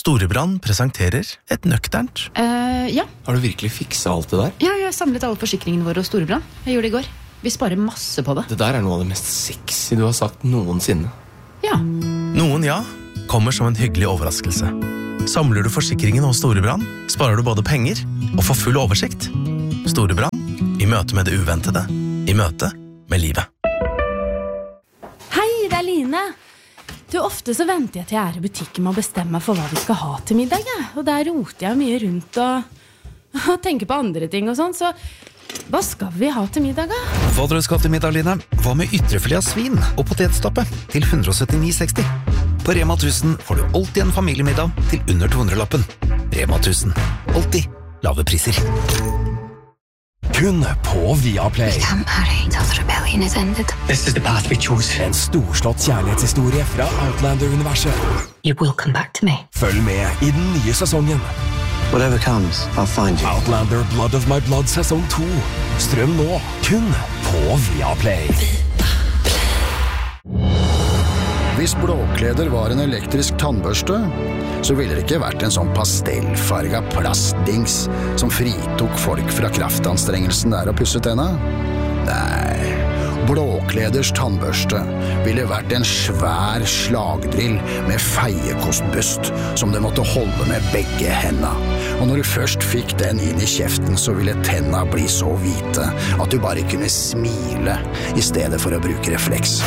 Storebrand presenterer et nøkternt. Ja. Har du virkelig fikset alt det der? Ja, jeg har samlet alle forsikringene våre hos Storebrand. Jeg gjorde det i går. Vi sparer masse på det. Det der noe av det mest sexy du har sagt noensinne. Ja. Noen ja, kommer som en hyggelig overraskelse. Samler du forsikringen hos Storebrand, sparer du både penger og får full oversikt. Storebrand, i møte med det uventede. I møte med livet. Hei, det Line. Du, ofte så venter jeg til jeg i butikken med å bestemme meg for hva vi skal ha til middag. Og der roter jeg mye rundt og tenker på andre ting og sånn, så hva skal vi ha til middag da? Hva dere skal til middag, Line? Hva med ytrefilet av svin og potetstappe til 179,60? På Rema 1000 får du alltid en familiemiddag til under 200-lappen. Rema 1000. Alltid lave priser. Kun på Viaplay. We can't marry until the rebellion is ended. This is the path we chose. En storslått kjærlighetshistorie fra Outlander-universet. You will come back to me. Følg med i den nye sesongen. Whatever comes, I'll find you. Outlander Blood of My Blood sesong 2. Strøm nå, kun på Viaplay. Hvis blåkleder var en elektrisk tannbørste, så ville det ikke vært en sånn pastellfarga plastdings som fritok folk fra kraftanstrengelsen der å pusse tenna. Nei, blåkleders tannbørste ville vært en svær slagdrill med feiekostbust som det måtte holde med begge hendene. Og når du først fikk den inn i kjeften, så ville tenna bli så hvite at du bare kunne smile i stedet for å bruke refleks.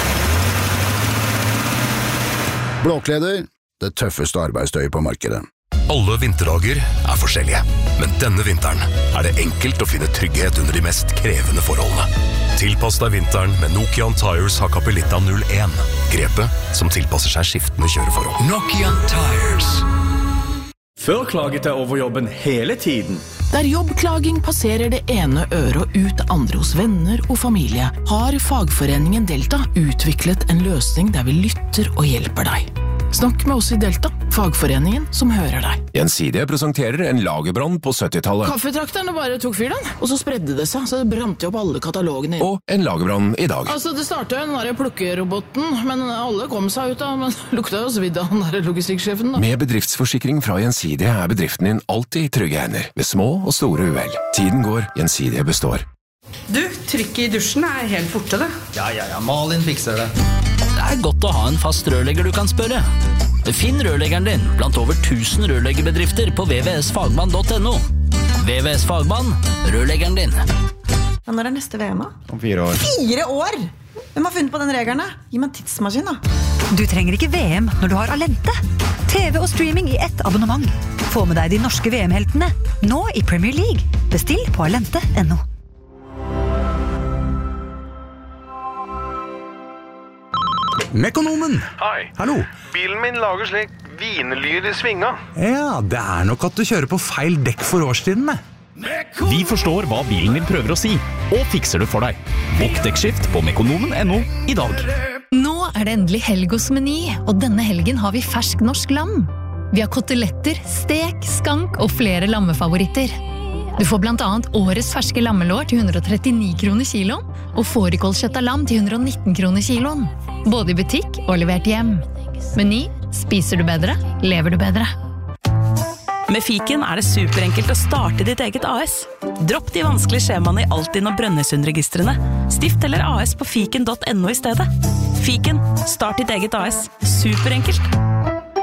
Blåkleder, det tøffeste arbeidstøyet på markedet. Alle vinterdager forskjellige, men denne vinteren det enkelt å finne trygghet under de mest krevende forholdene. Tilpass deg vinteren med Nokian Tires Hakkapelitta 01. Grepet som tilpasser seg skiftende kjøreforhold. Nokian Tires. Før klaget jeg over jobben hele tiden. Der jobbklaging passerer det ene øret og ut andre hos venner og familie, har fagforeningen Delta utviklet en løsning der vi lytter og hjelper deg. Snakk med oss i Delta, fagforeningen som hører deg. Gjensidige presenterer en lagerbrann på 70-tallet. Kaffetrakterne bare tok fyr den, og så spredde det seg, så det brant opp alle katalogene. Og en lagerbrann i dag. Altså, det startet jo den der plukkeroboten, men alle kom seg ut av, men lukta jo svidd av den der logistikksjefen da. Med bedriftsforsikring fra Gjensidige bedriften din alltid i trygge hender, ved små og store uhell. Tiden går, Gjensidige består. Du, trykket i dusjen helt borte det. Ja, Malin fikser det. Det godt å ha en fast rørlegger du kan spørre. Finn rørleggeren din blant over 1000 rørleggerbedrifter på www.fagmann.no. VVS Fagmann, rørleggeren din. Ja, når neste VM da? Om 4 år. 4 år? Hvem har funnet på den regelen da? Gi meg en tidsmaskin da. Du trenger ikke VM når du har Alente. TV og streaming i ett abonnement. Få med deg de norske VM-heltene, nå i Premier League. Bestill på alente.no. Mekonomen! Hei. Hallo. Bilen min lager slik vinlyd i svinga. Ja, det nok at du kjører på feil dekk for årstiden med. Vi forstår hva bilen din prøver å si, og fikser det for deg. Bokk dekkskift på mekonomen.no i dag. Nå det endelig helg hos Meny, og denne helgen har vi fersk norsk lam. Vi har koteletter, stek, skank og flere lammefavoritter. Du får blant annet årets ferske lammelår til 139 kroner kiloen, og fårikålkjøtt av lam til 119 kroner kiloen. Både i butikk og levert hjem. Meny, spiser du bedre, lever du bedre. Med Fiken det superenkelt å starte ditt eget AS. Dropp de vanskelige skjemaene i Altinn og Brønnøysundregistrene. Stift eller AS på fiken.no i stedet. Fiken, start ditt eget AS. Superenkelt.